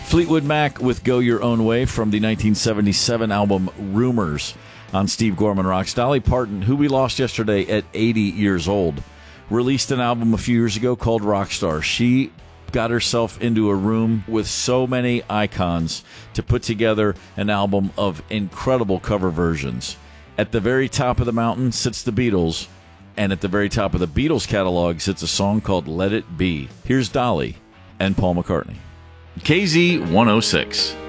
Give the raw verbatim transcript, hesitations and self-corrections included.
Fleetwood Mac with Go Your Own Way from the nineteen seventy-seven album Rumors on Steve Gorman Rocks. Dolly Parton, who we lost yesterday at eighty years old, released an album a few years ago called Rockstar. She got herself into a room with so many icons to put together an album of incredible cover versions. At the very top of the mountain sits the Beatles, and at the very top of the Beatles catalog sits a song called Let It Be. Here's Dolly and Paul McCartney. K Z one oh six.